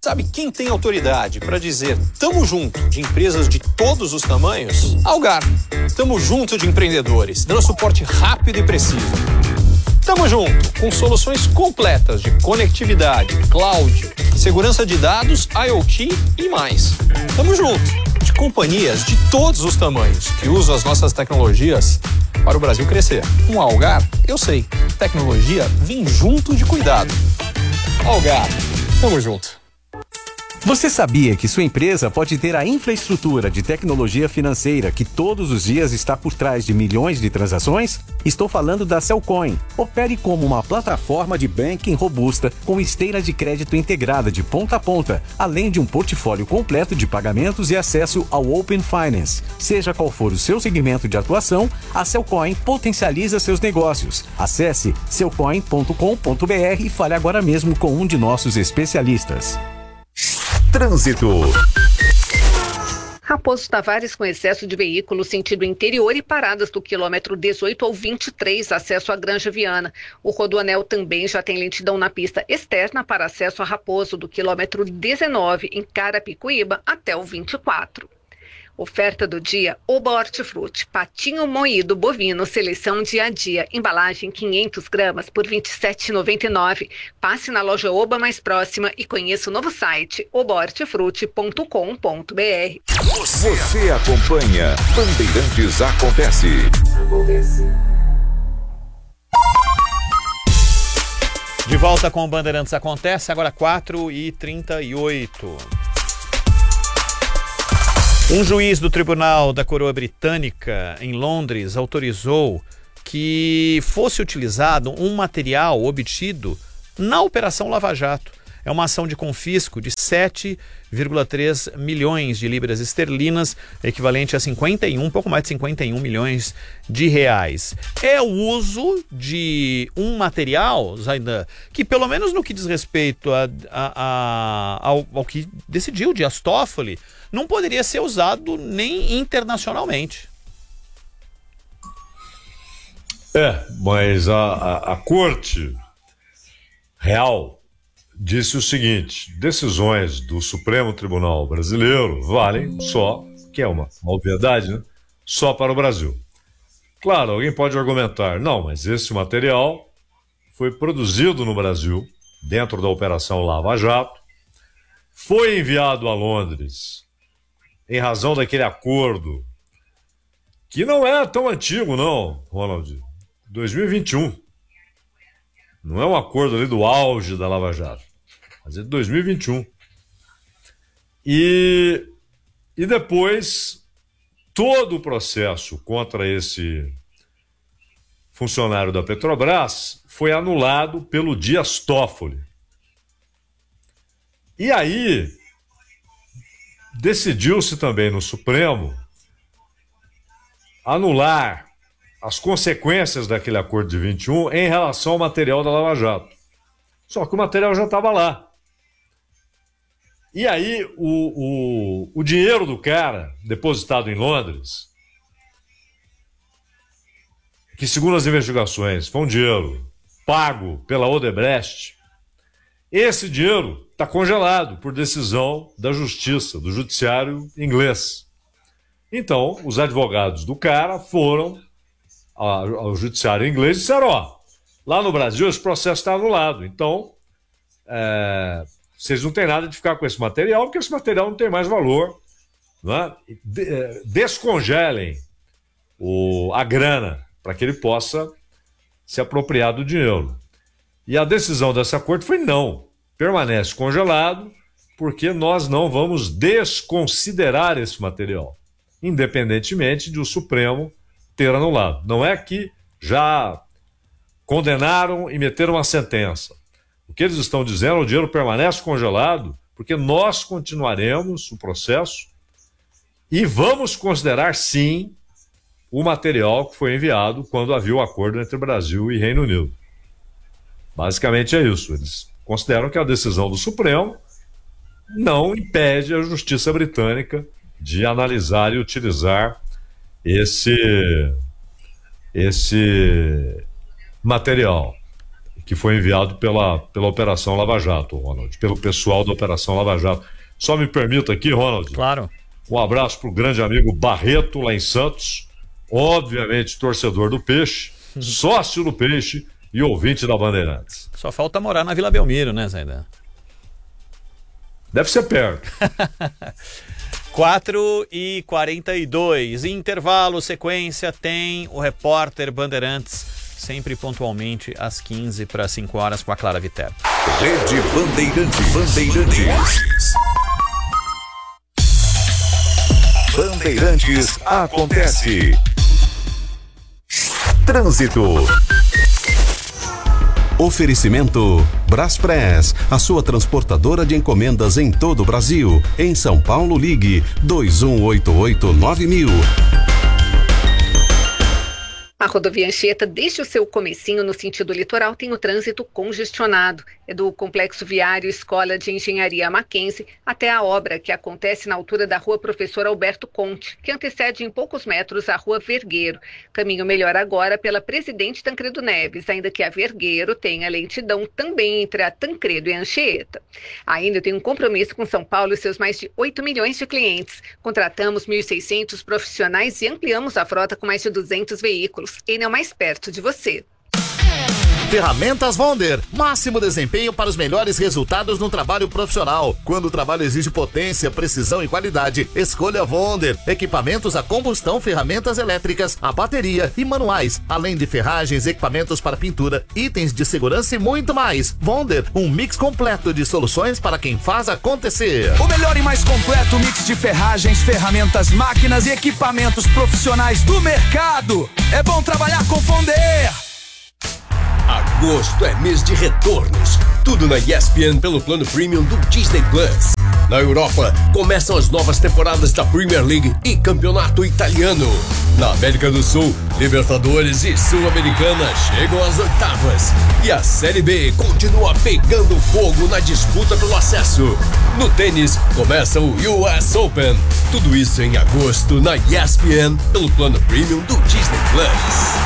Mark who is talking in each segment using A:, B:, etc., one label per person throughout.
A: Sabe quem tem autoridade para dizer tamo junto de empresas de todos os tamanhos? Algar. Tamo junto de empreendedores, dando suporte rápido e preciso. Tamo junto com soluções completas de conectividade, cloud, segurança de dados, IoT e mais. Tamo junto de companhias de todos os tamanhos que usam as nossas tecnologias para o Brasil crescer. Com a Algar, eu sei, tecnologia vem junto de cuidado. Algar, tamo junto.
B: Você sabia que sua empresa pode ter a infraestrutura de tecnologia financeira que todos os dias está por trás de milhões de transações? Estou falando da Cellcoin. Opere como uma plataforma de banking robusta com esteira de crédito integrada de ponta a ponta, além de um portfólio completo de pagamentos e acesso ao Open Finance. Seja qual for o seu segmento de atuação, a Cellcoin potencializa seus negócios. Acesse cellcoin.com.br e fale agora mesmo com um de nossos especialistas.
C: Trânsito.
D: Raposo Tavares com excesso de veículos sentido interior e paradas do quilômetro 18 ao 23, acesso à Granja Viana. O Rodoanel também já tem lentidão na pista externa para acesso a Raposo do quilômetro 19 em Carapicuíba até o 24. Oferta do dia, Oba Hortifruti, patinho moído bovino, seleção dia a dia, embalagem 500 gramas por R$ 27,99. Passe na loja Oba mais próxima e conheça o novo site obahortifruti.com.br.
C: Você acompanha Bandeirantes Acontece.
E: De volta com o Bandeirantes Acontece, agora 4h38. Um juiz do Tribunal da Coroa Britânica, em Londres, autorizou que fosse utilizado um material obtido na Operação Lava Jato. É uma ação de confisco de 7,3 milhões de libras esterlinas, equivalente a pouco mais de 51 milhões de reais. É o uso de um material, Zaidan, que pelo menos no que diz respeito ao que decidiu Dias Toffoli, não poderia ser usado nem internacionalmente.
F: Mas a Corte Real disse o seguinte: decisões do Supremo Tribunal Brasileiro valem só, que é uma obviedade, né? Só para o Brasil. Claro, alguém pode argumentar, não, mas esse material foi produzido no Brasil, dentro da Operação Lava Jato, foi enviado a Londres em razão daquele acordo, que não é tão antigo não, Ronald, 2021. Não é um acordo ali do auge da Lava Jato, mas é de 2021. E depois, todo o processo contra esse funcionário da Petrobras foi anulado pelo Dias Toffoli. E aí, decidiu-se também no Supremo anular as consequências daquele acordo de 21 em relação ao material da Lava Jato. Só que o material já estava lá. E aí o dinheiro do cara, depositado em Londres, que segundo as investigações foi um dinheiro pago pela Odebrecht, esse dinheiro está congelado por decisão da Justiça, do Judiciário inglês. Então, os advogados do cara foram ao Judiciário inglês e disseram, lá no Brasil esse processo está anulado, então vocês não têm nada de ficar com esse material, porque esse material não tem mais valor, né? Descongelem a grana para que ele possa se apropriar do dinheiro. E a decisão dessa corte foi não, permanece congelado, porque nós não vamos desconsiderar esse material, independentemente de o Supremo ter anulado. Não é que já condenaram e meteram uma sentença. O que eles estão dizendo, o dinheiro permanece congelado, porque nós continuaremos o processo e vamos considerar, sim, o material que foi enviado quando havia o acordo entre Brasil e Reino Unido. Basicamente é isso. Eles consideram que a decisão do Supremo não impede a Justiça Britânica de analisar e utilizar esse material, que foi enviado pela Operação Lava Jato, Ronald, pelo pessoal da Operação Lava Jato. Só me permita aqui, Ronald,
E: Claro.
F: um abraço para o grande amigo Barreto, lá em Santos, obviamente torcedor do Peixe, sócio do Peixe e ouvinte da Bandeirantes.
E: Só falta morar na Vila Belmiro, né, Zaidan?
F: Deve ser perto.
E: 4h42, intervalo, sequência, tem o repórter Bandeirantes, sempre pontualmente às 15 para 5 horas com a Clara Viterbo.
C: Rede Bandeirantes. Bandeirantes acontece. Trânsito. Oferecimento Braspress, a sua transportadora de encomendas em todo o Brasil. Em São Paulo, ligue 2188-9000.
D: A rodovia Anchieta, desde o seu comecinho no sentido litoral, tem o trânsito congestionado. É do Complexo Viário Escola de Engenharia Mackenzie até a obra que acontece na altura da Rua Professor Alberto Conte, que antecede em poucos metros a Rua Vergueiro. Caminho melhor agora pela Presidente Tancredo Neves, ainda que a Vergueiro tenha lentidão também entre a Tancredo e a Anchieta. Ainda tem um compromisso com São Paulo e seus mais de 8 milhões de clientes. Contratamos 1.600 profissionais e ampliamos a frota com mais de 200 veículos. Ele é o mais perto de você.
G: Ferramentas Wonder, máximo desempenho para os melhores resultados no trabalho profissional. Quando o trabalho exige potência, precisão e qualidade, escolha Wonder. Equipamentos a combustão, ferramentas elétricas, a bateria e manuais, além de ferragens, equipamentos para pintura, itens de segurança e muito mais. Wonder, um mix completo de soluções para quem faz acontecer.
H: O melhor e mais completo mix de ferragens, ferramentas, máquinas e equipamentos profissionais do mercado. É bom trabalhar com Wonder.
I: Agosto é mês de retornos. Tudo na ESPN pelo plano premium do Disney Plus. Na Europa, começam as novas temporadas da Premier League e Campeonato Italiano. Na América do Sul, Libertadores e Sul-Americana chegam às oitavas. E a Série B continua pegando fogo na disputa pelo acesso. No tênis, começa o US Open. Tudo isso em agosto na ESPN pelo plano premium do Disney Plus.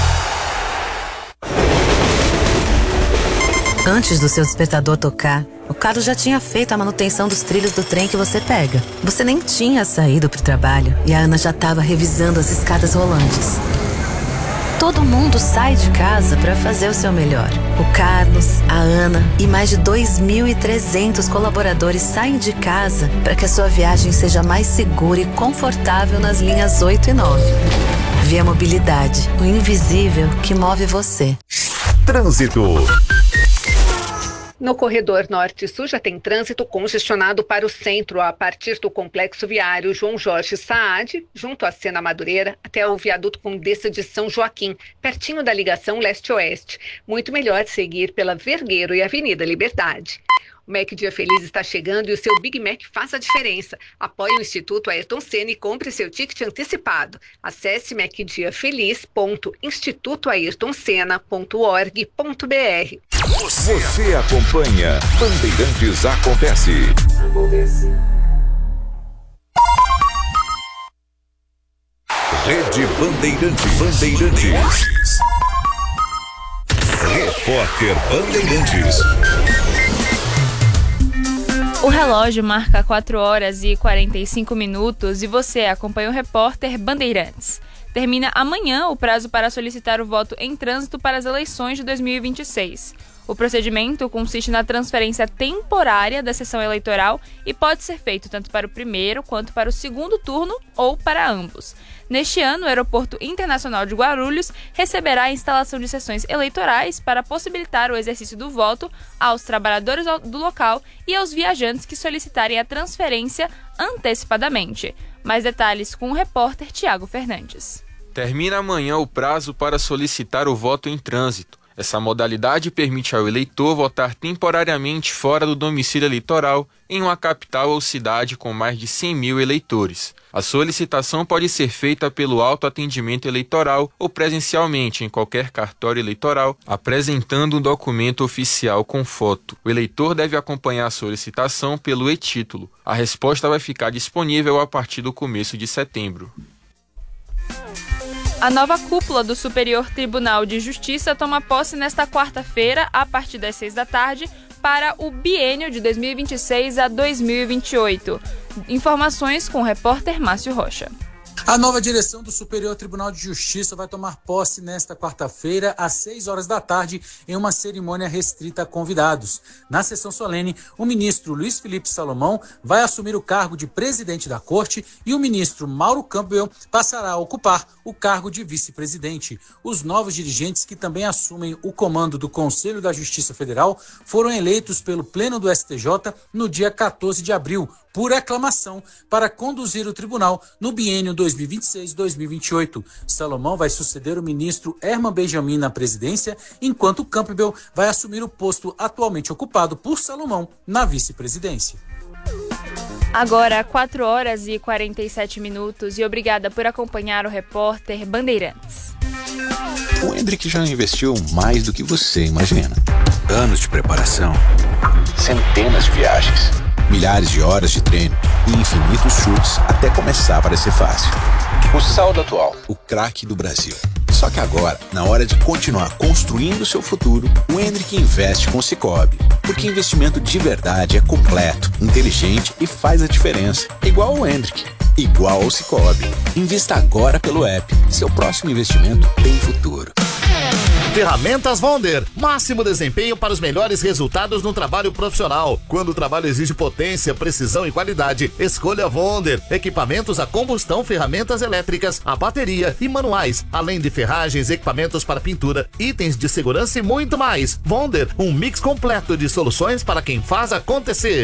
J: Antes do seu despertador tocar, o Carlos já tinha feito a manutenção dos trilhos do trem que você pega. Você nem tinha saído pro trabalho e a Ana já estava revisando as escadas rolantes. Todo mundo sai de casa para fazer o seu melhor. O Carlos, a Ana e mais de 2.300 colaboradores saem de casa para que a sua viagem seja mais segura e confortável nas linhas 8 e 9. Via Mobilidade, o invisível que move você.
C: Trânsito.
D: No corredor norte-sul já tem trânsito congestionado para o centro, a partir do complexo viário João Jorge Saad, junto à Sena Madureira, até o viaduto Condessa de São Joaquim, pertinho da ligação leste-oeste. Muito melhor seguir pela Vergueiro e Avenida Liberdade. O Mac Dia Feliz está chegando e o seu Big Mac faz a diferença. Apoie o Instituto Ayrton Senna e compre seu ticket antecipado. Acesse macdiafeliz.institutoayrtonsenna.org.br.
C: Você acompanha Bandeirantes Acontece. Rede Bandeirantes. Repórter Bandeirantes.
K: O relógio marca 4 horas e 45 minutos e você acompanha o repórter Bandeirantes. Termina amanhã o prazo para solicitar o voto em trânsito para as eleições de 2026. O procedimento consiste na transferência temporária da sessão eleitoral e pode ser feito tanto para o primeiro quanto para o segundo turno ou para ambos. Neste ano, o Aeroporto Internacional de Guarulhos receberá a instalação de sessões eleitorais para possibilitar o exercício do voto aos trabalhadores do local e aos viajantes que solicitarem a transferência antecipadamente. Mais detalhes com o repórter Tiago Fernandes.
L: Termina amanhã o prazo para solicitar o voto em trânsito. Essa modalidade permite ao eleitor votar temporariamente fora do domicílio eleitoral em uma capital ou cidade com mais de 100 mil eleitores. A solicitação pode ser feita pelo autoatendimento eleitoral ou presencialmente em qualquer cartório eleitoral, apresentando um documento oficial com foto. O eleitor deve acompanhar a solicitação pelo e-título. A resposta vai ficar disponível a partir do começo de setembro.
K: A nova cúpula do Superior Tribunal de Justiça toma posse nesta quarta-feira, a partir das 6 da tarde, para o biênio de 2026 a 2028. Informações com o repórter Márcio Rocha.
M: A nova direção do Superior Tribunal de Justiça vai tomar posse nesta quarta-feira, às 6 horas da tarde, em uma cerimônia restrita a convidados. Na sessão solene, o ministro Luiz Felipe Salomão vai assumir o cargo de presidente da Corte e o ministro Mauro Campbell passará a ocupar o cargo de vice-presidente. Os novos dirigentes, que também assumem o comando do Conselho da Justiça Federal, foram eleitos pelo Pleno do STJ no dia 14 de abril, por aclamação, para conduzir o tribunal no biênio 2026-2028. Salomão vai suceder o ministro Herman Benjamin na presidência, enquanto Campbell vai assumir o posto atualmente ocupado por Salomão na vice-presidência.
K: Agora, 4 horas e 47 minutos, e obrigada por acompanhar o repórter Bandeirantes.
N: O Hendrick já investiu mais do que você imagina. Anos de preparação, centenas de viagens, milhares de horas de treino e infinitos chutes até começar a parecer fácil. O saldo atual, o craque do Brasil. Só que agora, na hora de continuar construindo seu futuro, o Hendrick investe com o Sicoob. Porque investimento de verdade é completo, inteligente e faz a diferença. Igual o Hendrick, igual ao Sicoob. Invista agora pelo app. Seu próximo investimento tem futuro.
G: Ferramentas Wonder, máximo desempenho para os melhores resultados no trabalho profissional. Quando o trabalho exige potência, precisão e qualidade, escolha Wonder. Equipamentos a combustão, ferramentas elétricas, a bateria e manuais, além de ferragens, equipamentos para pintura, itens de segurança e muito mais. Wonder, um mix completo de soluções para quem faz acontecer.